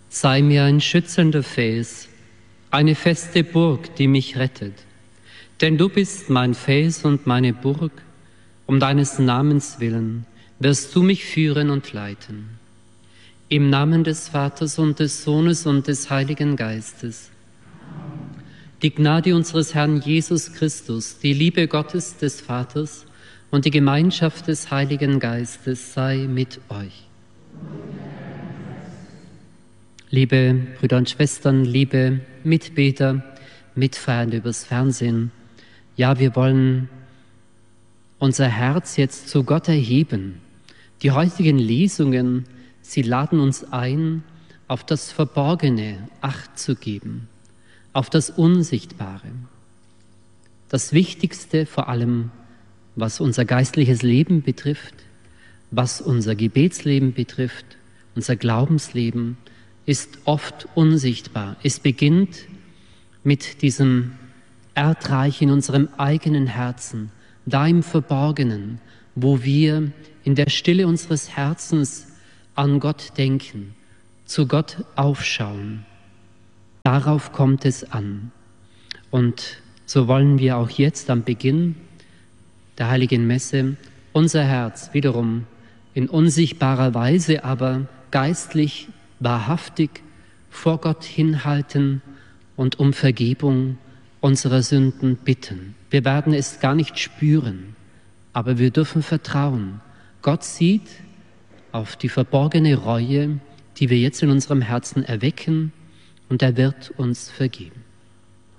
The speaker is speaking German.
Sei mir ein schützender Fels, eine feste Burg, die mich rettet. Denn du bist mein Fels und meine Burg, um deines Namens willen wirst du mich führen und leiten. Im Namen des Vaters und des Sohnes und des Heiligen Geistes. Die Gnade unseres Herrn Jesus Christus, die Liebe Gottes des Vaters und die Gemeinschaft des Heiligen Geistes sei mit euch. Liebe Brüder und Schwestern, liebe Mitbeter, Mitfeierende übers Fernsehen, ja, wir wollen unser Herz jetzt zu Gott erheben. Die heutigen Lesungen, sie laden uns ein, auf das Verborgene Acht zu geben, auf das Unsichtbare. Das Wichtigste vor allem, was unser geistliches Leben betrifft, was unser Gebetsleben betrifft, unser Glaubensleben, ist oft unsichtbar. Es beginnt mit diesem Erdreich in unserem eigenen Herzen, da im Verborgenen, wo wir in der Stille unseres Herzens an Gott denken, zu Gott aufschauen. Darauf kommt es an. Und so wollen wir auch jetzt am Beginn der Heiligen Messe unser Herz wiederum in unsichtbarer Weise, aber geistlich wahrhaftig vor Gott hinhalten und um Vergebung unserer Sünden bitten. Wir werden es gar nicht spüren, aber wir dürfen vertrauen. Gott sieht auf die verborgene Reue, die wir jetzt in unserem Herzen erwecken, und er wird uns vergeben.